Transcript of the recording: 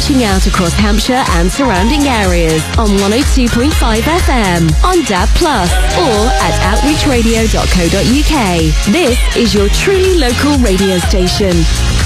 reaching out across Hampshire and surrounding areas on 102.5 FM, on DAB+, or at outreachradio.co.uk. This is your truly local radio station.